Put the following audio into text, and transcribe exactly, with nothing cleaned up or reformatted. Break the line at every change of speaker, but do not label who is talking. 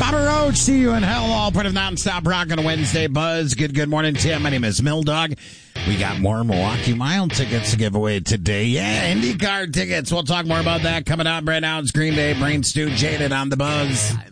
Bobby Roach, see you in hell, all part of Nonstop Rock on a Wednesday Buzz. Good, good morning to you. My name is Milldog. We got more Milwaukee Mile tickets to give away today. Yeah, IndyCar tickets. We'll talk more about that coming up right now. It's Green Day, Brain Stew, Jaded on the Buzz.